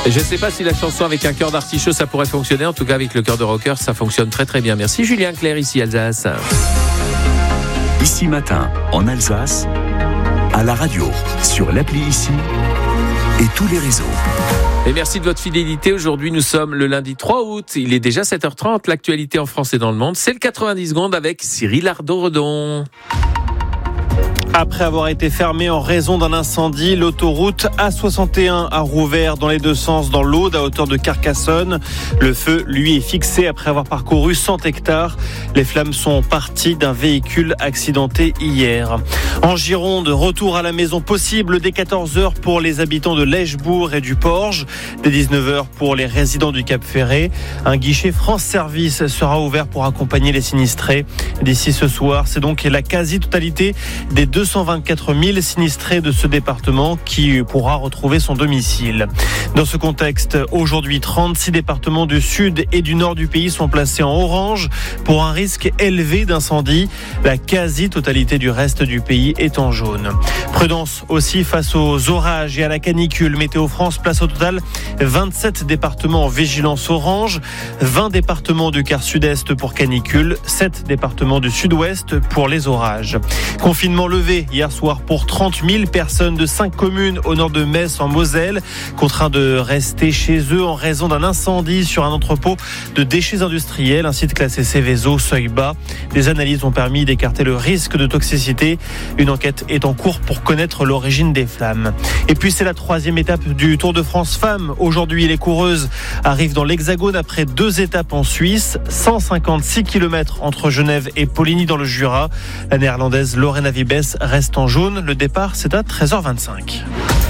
Je ne sais pas si la chanson avec un cœur d'artichaut ça pourrait fonctionner. En tout cas avec le cœur de rocker ça fonctionne très très bien. Merci Julien Clerc, ici Alsace. Ici Matin en Alsace, à la radio, sur l'appli Ici et tous les réseaux. Et merci de votre fidélité. Aujourd'hui, nous sommes le lundi 3 août. Il est déjà 7h30. L'actualité en France et dans le monde, c'est le 90 secondes avec Cyril Ardo-Redon. Après avoir été fermée en raison d'un incendie, l'autoroute A61 a rouvert dans les deux sens dans l'Aude à hauteur de Carcassonne. Le feu, lui, est fixé après avoir parcouru 100 hectares. Les flammes sont parties d'un véhicule accidenté hier. En Gironde, retour à la maison possible dès 14h pour les habitants de Lèchebourg et du Porge, dès 19h pour les résidents du Cap-Ferré. Un guichet France Service sera ouvert pour accompagner les sinistrés. D'ici ce soir, c'est donc la quasi-totalité des 224 000 sinistrés de ce département qui pourra retrouver son domicile. Dans ce contexte, aujourd'hui, 36 départements du sud et du nord du pays sont placés en orange pour un risque élevé d'incendie. La quasi-totalité du reste du pays est en jaune. Prudence aussi face aux orages et à la canicule. Météo France place au total 27 départements en vigilance orange, 20 départements du quart sud-est pour canicule, 7 départements du sud-ouest pour les orages. Confinement levé hier soir pour 30 000 personnes de 5 communes au nord de Metz en Moselle, contraints de rester chez eux en raison d'un incendie sur un entrepôt de déchets industriels, un site classé Céveso, seuil bas. Des analyses ont permis d'écarter le risque de toxicité. Une enquête est en cours pour connaître l'origine des flammes. Et puis c'est la 3e étape du Tour de France Femmes. Aujourd'hui, les coureuses arrivent dans l'Hexagone après 2 étapes en Suisse, 156 km entre Genève et Poligny dans le Jura. La néerlandaise Lorena Wiebes reste en jaune. Le départ, c'est à 13h25.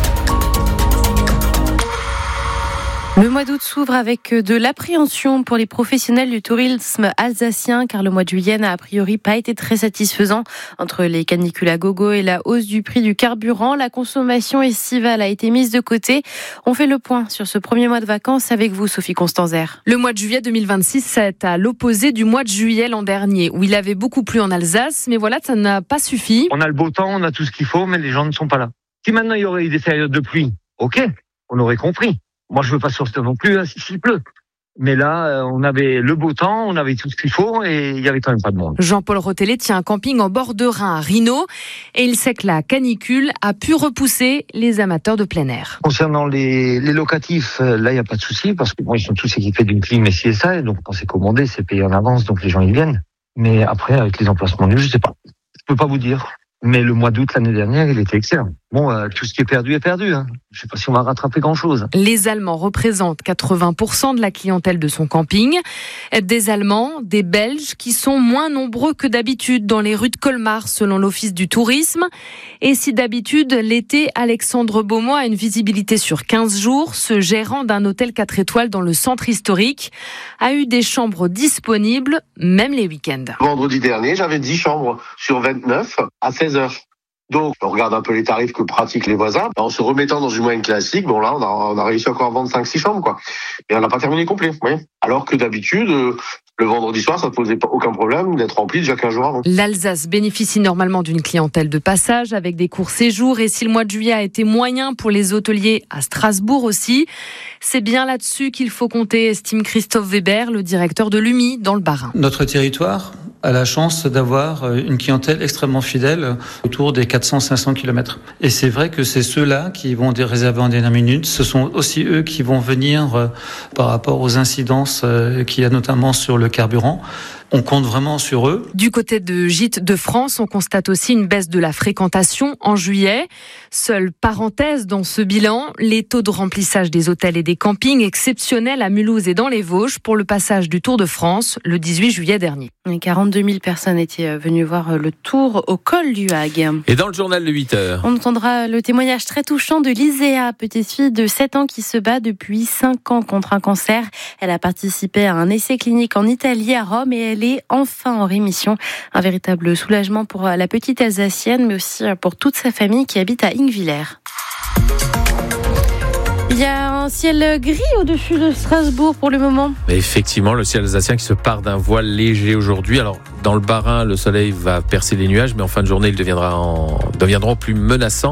Le mois d'août s'ouvre avec de l'appréhension pour les professionnels du tourisme alsacien, car le mois de juillet n'a a priori pas été très satisfaisant. Entre les canicules à gogo et la hausse du prix du carburant, la consommation estivale a été mise de côté. On fait le point sur ce premier mois de vacances avec vous, Sophie Constanzer. Le mois de juillet 2026, c'est à l'opposé du mois de juillet l'an dernier, où il avait beaucoup plu en Alsace, mais voilà, ça n'a pas suffi. On a le beau temps, on a tout ce qu'il faut, mais les gens ne sont pas là. Si maintenant il y aurait eu des périodes de pluie, ok, on aurait compris. Moi, je veux pas sortir non plus s'il pleut. Mais là, on avait le beau temps, on avait tout ce qu'il faut et il y avait quand même pas de monde. Jean-Paul Rotellet tient un camping en bord de Rhin à Rhino et il sait que la canicule a pu repousser les amateurs de plein air. Concernant les locatifs, là, il n'y a pas de souci parce que bon, ils sont tous équipés d'une clim et ci et ça. Et donc, quand c'est commandé, c'est payé en avance, donc les gens, ils viennent. Mais après, avec les emplacements nus, je sais pas. Je peux pas vous dire. Mais le mois d'août l'année dernière, il était excellent. Bon, tout ce qui est perdu est perdu. Hein. Je sais pas si on va rattraper grand-chose. Les Allemands représentent 80% de la clientèle de son camping. Des Allemands, des Belges qui sont moins nombreux que d'habitude dans les rues de Colmar, selon l'Office du tourisme. Et si d'habitude, l'été, Alexandre Beaumois a une visibilité sur 15 jours, ce gérant d'un hôtel 4 étoiles dans le centre historique a eu des chambres disponibles, même les week-ends. Vendredi dernier, j'avais 10 chambres sur 29 à 16h. Donc, on regarde un peu les tarifs que pratiquent les voisins. En se remettant dans une moyenne classique, bon là, on a réussi encore à vendre 5-6 chambres, quoi. Et on n'a pas terminé complet, vous voyez. Alors que d'habitude, le vendredi soir, ça ne posait aucun problème d'être rempli déjà 15 jours avant. L'Alsace bénéficie normalement d'une clientèle de passage avec des courts séjours. Et si le mois de juillet a été moyen pour les hôteliers à Strasbourg aussi, c'est bien là-dessus qu'il faut compter, estime Christophe Weber, le directeur de l'UMI dans le Bas-Rhin. Notre territoire a la chance d'avoir une clientèle extrêmement fidèle autour des 400-500 km. Et c'est vrai que c'est ceux-là qui vont réserver en dernière minute. Ce sont aussi eux qui vont venir par rapport aux incidences qu'il y a notamment sur le carburant. On compte vraiment sur eux. Du côté de Gîtes de France, on constate aussi une baisse de la fréquentation en juillet. Seule parenthèse dans ce bilan, les taux de remplissage des hôtels et des campings exceptionnels à Mulhouse et dans les Vosges pour le passage du Tour de France le 18 juillet dernier. 42 000 personnes étaient venues voir le Tour au col du Hague. Et dans le journal de 8h, on entendra le témoignage très touchant de Liséa, petite fille de 7 ans qui se bat depuis 5 ans contre un cancer. Elle a participé à un essai clinique en Italie, à Rome, et elle est enfin en rémission. Un véritable soulagement pour la petite Alsacienne, mais aussi pour toute sa famille qui habite à Ingwiller. Il y a un ciel gris au-dessus de Strasbourg pour le moment. Mais effectivement, le ciel alsacien qui se part d'un voile léger aujourd'hui. Alors, dans le Bas-Rhin, le soleil va percer les nuages, mais en fin de journée, ils deviendront plus menaçants.